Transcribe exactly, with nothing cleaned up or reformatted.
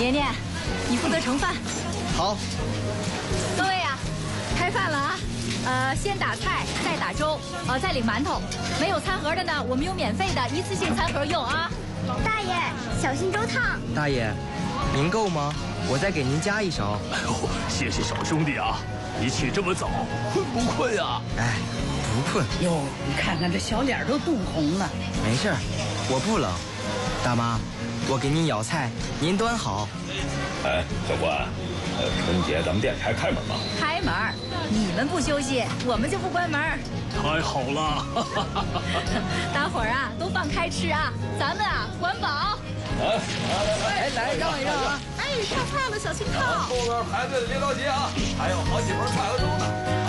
年年，你负责盛饭。 好。 各位啊，开饭了啊！呃，先打菜，再打粥，呃，再领馒头。没有餐盒的呢，我们有免费的一次性餐盒用啊。 大爷，小心粥烫。 大爷，您够吗？我再给您加一勺。 哎呦，谢谢小兄弟啊！你起这么早，困不困啊？ 哎，不困。 哟，你看看这小脸都冻红了。 没事，我不冷。大妈，我给您舀菜，您端好。 哎，小关，呃，春节咱们店还开门吗？ 开门，你们不休息，我们就不关门。 太好了！ 大伙儿啊，都放开吃啊，咱们啊管饱。 来来来，让一让啊！ 哎，上菜了，小心烫。 后边排队的别着急啊，还有好几盆菜和粥呢。